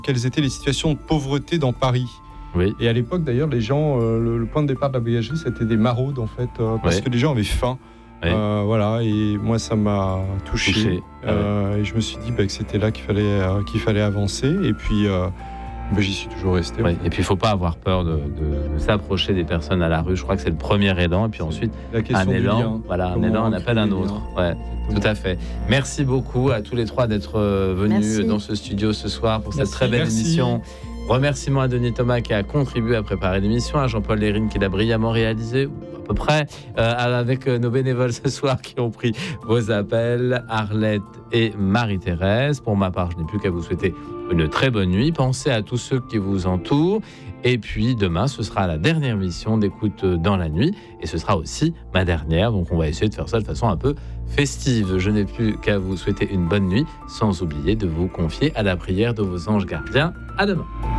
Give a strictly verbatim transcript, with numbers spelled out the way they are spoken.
quelles étaient les situations de pauvreté dans Paris. Oui. Et à l'époque, d'ailleurs, les gens, euh, le, le point de départ de la voyagerie, c'était des maraudes, en fait, euh, parce Oui. que les gens avaient faim. Oui. Euh, voilà, et moi, ça m'a touché. Touché. Euh, et je me suis dit bah, que c'était là qu'il fallait, euh, qu'il fallait avancer. Et puis, euh, bah, j'y suis toujours resté. Oui. Et puis, il ne faut pas avoir peur de, de, de s'approcher des personnes à la rue. Je crois que c'est le premier aidant. Et puis ensuite, La question un du élan, lien. voilà, un Comment élan, on on appelle crée un des autre. liens. Ouais. Tout à fait. Merci beaucoup à tous les trois d'être venus Merci. dans ce studio ce soir pour cette Merci. très belle Merci. émission. Remerciements à Denis Thomas qui a contribué à préparer l'émission, à Jean-Paul Lérine qui l'a brillamment réalisé, à peu près, euh, avec nos bénévoles ce soir qui ont pris vos appels, Arlette et Marie-Thérèse. Pour ma part, je n'ai plus qu'à vous souhaiter une très bonne nuit. Pensez à tous ceux qui vous entourent. Et puis demain, ce sera la dernière mission d'Écoute dans la nuit. Et ce sera aussi ma dernière. Donc on va essayer de faire ça de façon un peu festive. Je n'ai plus qu'à vous souhaiter une bonne nuit, sans oublier de vous confier à la prière de vos anges gardiens. À demain.